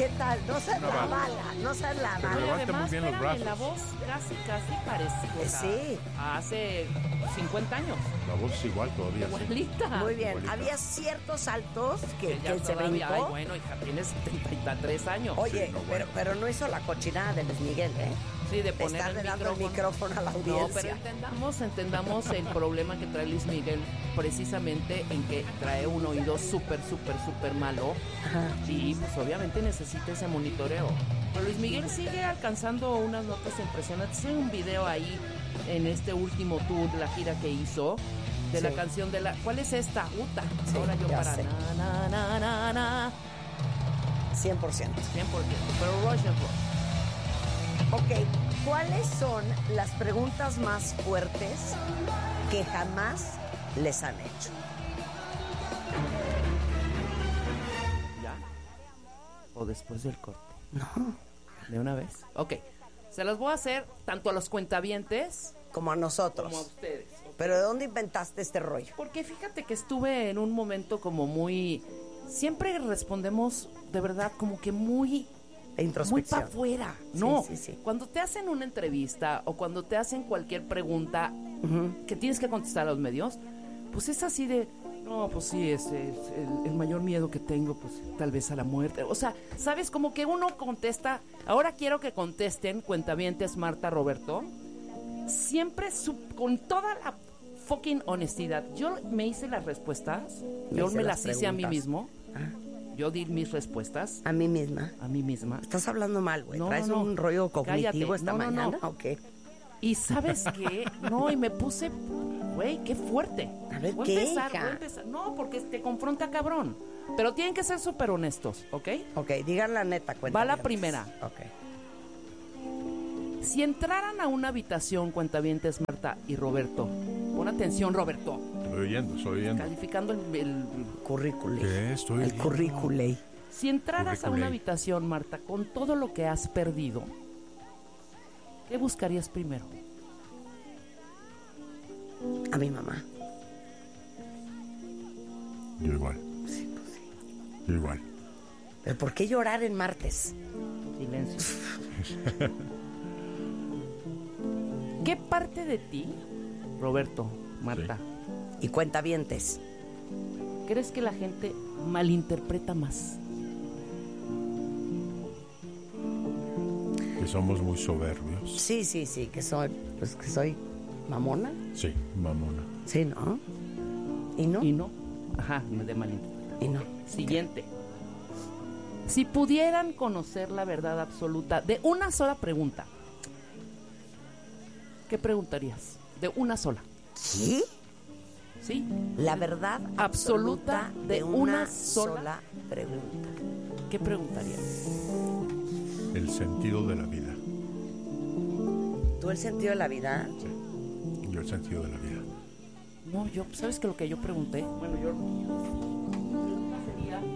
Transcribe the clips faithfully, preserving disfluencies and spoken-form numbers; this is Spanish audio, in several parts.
¿Qué tal? No ser Una la bala. bala, no ser la Pero bala. levanta además, muy bien los espérame, brazos. la voz casi, casi parece. O sea, Sí. Hace cincuenta años. La voz es igual todavía. sí. Igualita. Muy bien. Igualita. Había ciertos saltos que, Que ya que se todavía, brincó. ay, bueno, hija, tienes setenta y tres años. Oye, Sí, no, pero, bueno. pero no hizo la cochinada de Luis Miguel, ¿eh? Sí, de De poner estarle el dando el micrófono. micrófono a la No, pero audiencia. entendamos, entendamos el problema que trae Luis Miguel, precisamente en que trae un oído súper, súper, súper malo. Ajá. Y pues obviamente necesita ese monitoreo. Pero Luis Miguel sigue alcanzando unas notas impresionantes. Hay un video ahí en este último tour, la gira que hizo, de Sí. la canción de la... ¿Cuál es esta? Uta. Sí, Ahora yo ya para sé. na, na, na, na, na. cien por ciento. cien por ciento. Pero Rush and Rush. Ok, ¿cuáles son las preguntas más fuertes que jamás les han hecho? ¿Ya? ¿O después del corte? No. ¿De una vez? Ok. Se las voy a hacer tanto a los cuentavientes Como a nosotros. como a ustedes. ¿ok? Pero ¿de dónde inventaste este rollo? Porque fíjate que estuve en un momento como muy... Siempre respondemos de verdad como que muy... De Muy introspección. para afuera. Sí, No, sí, sí. cuando te hacen una entrevista o cuando te hacen cualquier pregunta que tienes que contestar a los medios, pues es así de... No, pues sí, es, es el, el mayor miedo que tengo, pues tal vez a la muerte. O sea, ¿sabes? Como que uno contesta... Ahora quiero que contesten, cuentavientes, Marta, Roberto. Siempre su- con toda la fucking honestidad. Yo me hice las respuestas. Me Yo hice me las las hice a mí preguntas. mismo. Ah, Yo di mis respuestas a mí misma. a mí misma. Estás hablando mal, güey. No, ¿Traes no, un rollo cognitivo cállate. esta No, no, mañana? no. Ok. Y ¿sabes qué? No, y me puse, güey, qué fuerte. A ver, voy ¿qué, a empezar, hija? voy a empezar. No, porque te confronta cabrón. Pero tienen que ser súper honestos, ¿ok? Ok, digan la neta, cuenta. Va la primera. Ok. Si entraran a una habitación, cuentavientes, Marta y Roberto, pon atención, Roberto, Estoy oyendo, estoy oyendo. calificando el, el- Currículum. ¿Qué? Estoy El oyendo. currículum. Si entraras a Currículum. una habitación, Marta, con todo lo que has perdido, ¿qué buscarías primero? A mi mamá. Yo igual. Yo igual. ¿Pero por qué llorar en martes? Silencio. ¿Qué parte de ti, Roberto, Marta, Y cuentavientes. crees que la gente malinterpreta más? Que somos muy soberbios. Sí, sí, sí, que soy, pues que soy mamona. Sí, mamona. Sí, ¿no? ¿Y no? Y no. Ajá, de malinterpretar. Y no. Siguiente. Si pudieran conocer la verdad absoluta de una sola pregunta, ¿qué preguntarías? De una sola. ¿Qué? ¿Sí? La verdad absoluta, Absoluta de de una, una sola, sola pregunta. ¿Qué preguntarías? El sentido de la vida. ¿Tú el sentido de la vida? Sí. Yo el sentido de la vida. No, yo, ¿sabes qué lo que yo pregunté? Bueno, yo sería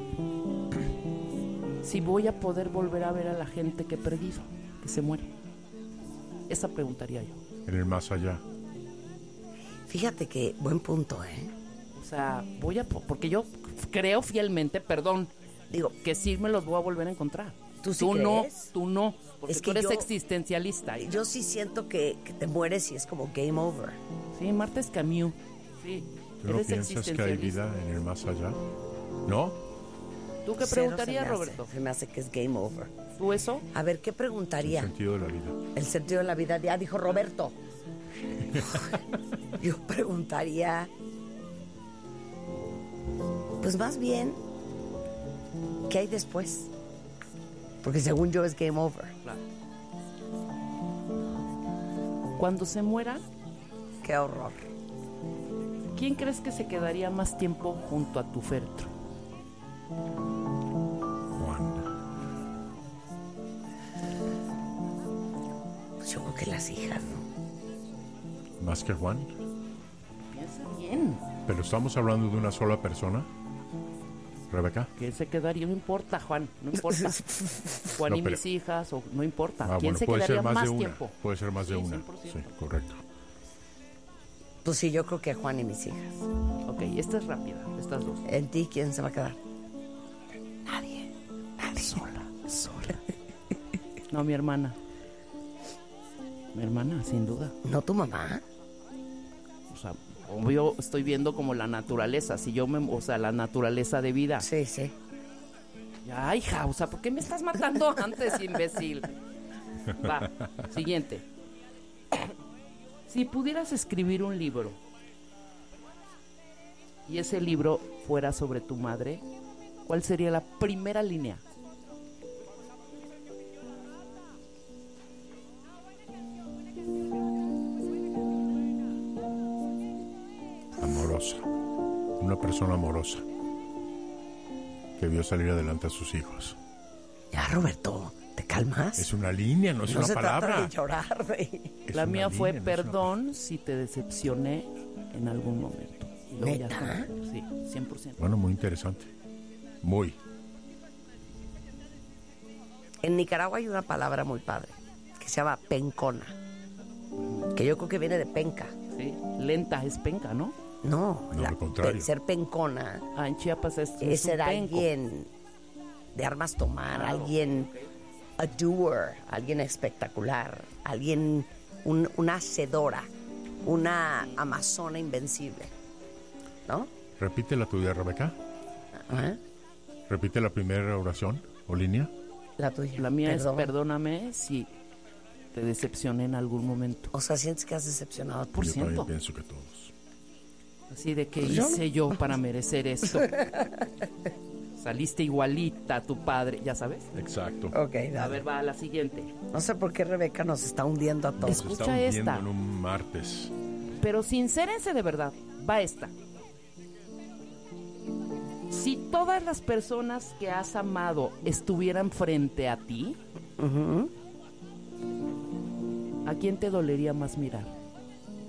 si voy a poder volver a ver a la gente que he perdido, que se muere. Esa preguntaría yo. En el más allá. Fíjate que buen punto, ¿eh? O sea, voy a po- porque yo creo fielmente, perdón, Digo, que sí me los voy a volver a encontrar. ¿Tú sí no, crees? tú no, porque Es que tú eres yo- existencialista. hija. yo sí siento que, que te mueres y es como game over. Sí, Marta es Camus. Sí, ¿Tú no eres piensas que hay existencialista. vida en el más allá? ¿No? ¿Tú qué Cero se preguntarías, me hace, Roberto? Se me hace que es game over. ¿Tú eso? A ver, ¿qué El preguntaría? sentido de la vida. El sentido de la vida. Ya dijo Roberto. Yo preguntaría, pues más bien, ¿qué hay después? Porque según yo es game over. Claro. Cuando se muera, Qué horror. ¿quién crees que se quedaría más tiempo junto a tu féretro? Juan. Pues yo creo que las hijas, ¿no? ¿Más que Juan? Piensa bien. ¿Pero estamos hablando de una sola persona? ¿Rebeca? ¿Quién se quedaría? No importa, Juan, no importa. Juan No, y pero- mis hijas, o no importa. Ah, ¿Quién bueno, se puede quedaría ser más, más de una. tiempo? Puede ser más de Sí, una. cien por ciento. Sí, correcto. Pues sí, yo creo que Juan y mis hijas. Ok, esta es rápida, estas dos. ¿En ti quién se va a quedar? Nadie, nadie sola. Sola. No, mi hermana. Mi hermana, sin duda. ¿No tu mamá? O sea, obvio, estoy viendo como la naturaleza. Si yo me... O sea, la naturaleza de vida. Sí, sí. Ya, hija, o sea, ¿por qué me estás matando antes, imbécil? Va, siguiente. Si pudieras escribir un libro y ese libro fuera sobre tu madre, ¿cuál sería la primera línea? Amorosa. Una persona amorosa que vio salir adelante a sus hijos. Ya, Roberto, ¿te calmas? Es una línea, no es no una se palabra. trata de llorar, güey. Es La una mía línea, fue no es una- perdón si te decepcioné en algún momento. Y luego ya ¿Neta? está. Sí, cien por ciento. Bueno, muy interesante. Muy. En Nicaragua hay una palabra muy padre que se llama pencona, que yo creo que viene de penca. Sí, lenta es penca, ¿no? No, No, al contrario. ser pencona Ah, en Chiapas es, es es un ser penco. alguien de armas tomar, Claro, alguien a doer, alguien espectacular, alguien, un- una hacedora, una amazona invencible, ¿no? Repite la tuya, Rebeca. ¿Eh? Repite la primera oración o línea. La tuya. La mía Perdón. es perdóname si te decepcioné en algún momento. O sea, sientes que has decepcionado. Por Yo también ciento. pienso que todos. Así de que Pues yo hice yo para merecer esto. Saliste igualita a tu padre, ya sabes. Exacto. Ok, dale. A ver, va a la siguiente. No sé por qué Rebeca nos está hundiendo a todos. Se Escucha está hundiendo esta. en un martes. Pero sincérense de verdad. Va esta. Si todas las personas que has amado estuvieran frente a ti, Ujú. ¿a quién te dolería más mirar?